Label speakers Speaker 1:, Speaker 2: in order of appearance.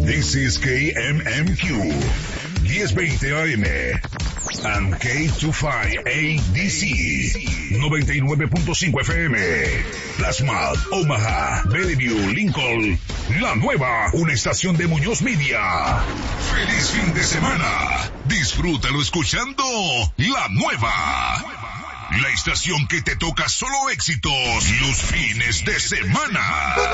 Speaker 1: This is KMMQ 1020 AM and K25ADC 99.5 FM. Plasma, Omaha, Bellevue, Lincoln. La Nueva, una estación de Muñoz Media. ¡Feliz fin de semana! Disfrútalo escuchando La Nueva. La estación que te toca solo éxitos los fines de semana.